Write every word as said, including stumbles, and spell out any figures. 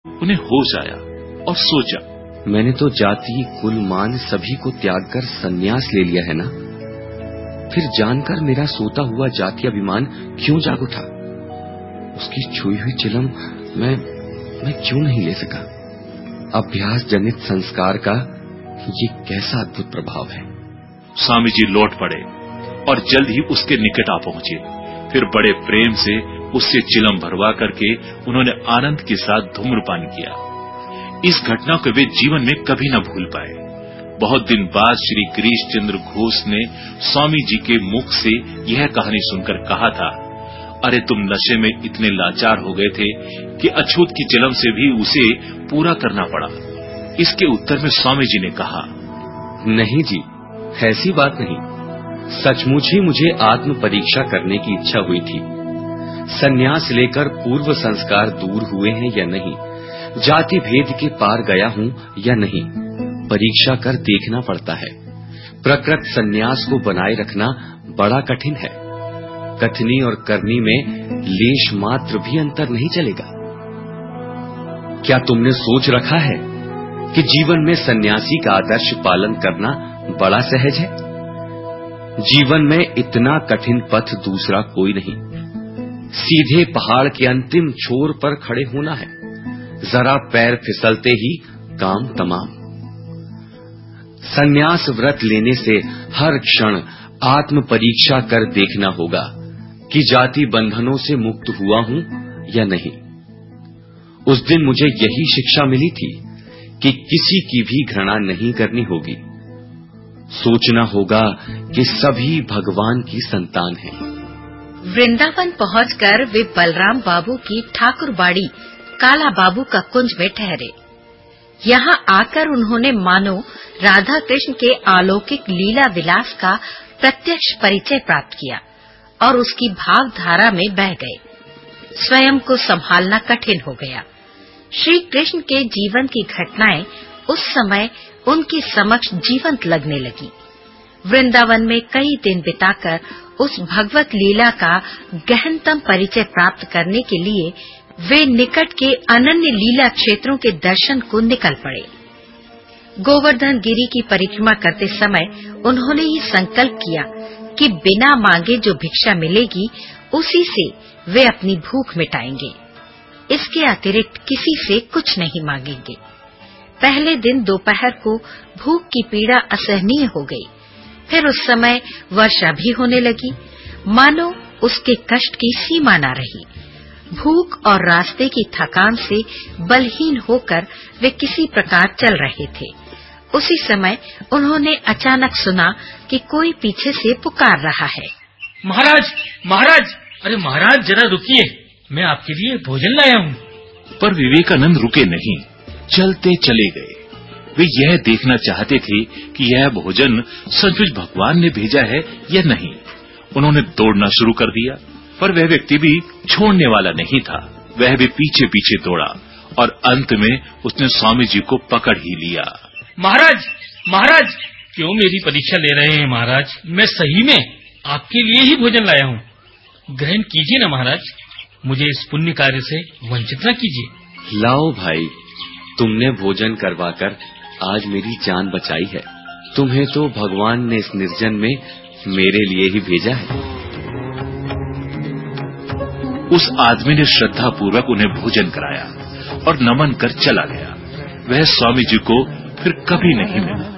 उन्हें होश आया और सोचा, मैंने तो जाति कुल मान सभी को त्याग कर संन्यास ले लिया है ना, फिर जानकर मेरा सोता हुआ जाति अभिमान क्यों जाग उठा? उसकी छुई हुई चिलम मैं मैं क्यों नहीं ले सका? अभ्यास जनित संस्कार का ये कैसा अद्भुत प्रभाव है। स्वामी जी लौट पड़े और जल्द ही उसके निकट आ पहुंचे। फिर बड़े प्रेम से उससे चिलम भरवा करके उन्होंने आनंद के साथ धूम्रपान किया। इस घटना को वे जीवन में कभी न भूल पाए। बहुत दिन बाद श्री गिरीश चंद्र घोष ने स्वामी जी के मुख से यह कहानी सुनकर कहा था, अरे तुम नशे में इतने लाचार हो गए थे कि अछूत की चिलम से भी उसे पूरा करना पड़ा। इसके उत्तर में स्वामी जी ने कहा, नहीं जी, ऐसी बात नहीं। सचमुच ही मुझे आत्म परीक्षा करने की इच्छा हुई थी। संन्यास लेकर पूर्व संस्कार दूर हुए हैं या नहीं, जाति भेद के पार गया हूं या नहीं, परीक्षा कर देखना पड़ता है। प्रकृत संन्यास को बनाए रखना बड़ा कठिन है। कथनी और करनी में लेश मात्र भी अंतर नहीं चलेगा। क्या तुमने सोच रखा है कि जीवन में सन्यासी का आदर्श पालन करना बड़ा सहज है? जीवन में इतना कठिन पथ दूसरा कोई नहीं। सीधे पहाड़ के अंतिम छोर पर खड़े होना है, जरा पैर फिसलते ही काम तमाम। संन्यास व्रत लेने से हर क्षण आत्म परीक्षा कर देखना होगा कि जाति बंधनों से मुक्त हुआ हूं या नहीं। उस दिन मुझे यही शिक्षा मिली थी कि किसी की भी घृणा नहीं करनी होगी। सोचना होगा कि सभी भगवान की संतान हैं। वृंदावन पहुंचकर वे बलराम बाबू की ठाकुरबाड़ी काला बाबू का कुंज में ठहरे। यहाँ आकर उन्होंने मानो राधा कृष्ण के अलौकिक लीला विलास का प्रत्यक्ष परिचय प्राप्त किया और उसकी भावधारा में बह गए। स्वयं को संभालना कठिन हो गया। श्री कृष्ण के जीवन की घटनाएं उस समय उनकी समक्ष जीवंत लगने लगी। वृंदावन में कई दिन बिताकर उस भगवत लीला का गहनतम परिचय प्राप्त करने के लिए वे निकट के अनन्य लीला क्षेत्रों के दर्शन को निकल पड़े। गोवर्धन गिरी की परिक्रमा करते समय उन्होंने ये संकल्प किया कि बिना मांगे जो भिक्षा मिलेगी उसी से वे अपनी भूख मिटाएंगे। इसके अतिरिक्त किसी से कुछ नहीं मांगेंगे। पहले दिन दोपहर को भूख की पीड़ा असहनीय हो गई। फिर उस समय वर्षा भी होने लगी, मानो उसके कष्ट की सीमा न रही। भूख और रास्ते की थकान से बलहीन होकर वे किसी प्रकार चल रहे थे। उसी समय उन्होंने अचानक सुना कि कोई पीछे से पुकार रहा है। महाराज, महाराज, अरे महाराज जरा रुकिए, मैं आपके लिए भोजन लाया हूँ। पर विवेकानंद रुके नहीं, चलते चले गए। वे यह देखना चाहते थे कि यह भोजन सचमुच भगवान ने भेजा है या नहीं। उन्होंने दौड़ना शुरू कर दिया, पर वह व्यक्ति भी छोड़ने वाला नहीं था। वह भी पीछे पीछे दौड़ा और अंत में उसने स्वामी जी को पकड़ ही लिया। महाराज, महाराज, क्यों मेरी परीक्षा ले रहे हैं महाराज? मैं सही में आपके लिए ही भोजन लाया हूँ, ग्रहण कीजिए ना महाराज। मुझे इस पुण्य कार्य से वंचित न कीजिए। लाओ भाई, तुमने भोजन करवाकर आज मेरी जान बचाई है। तुम्हें तो भगवान ने इस निर्जन में मेरे लिए ही भेजा है। उस आदमी ने श्रद्धा पूर्वक उन्हें भोजन कराया और नमन कर चला गया। वह स्वामी जी को फिर कभी नहीं मिला।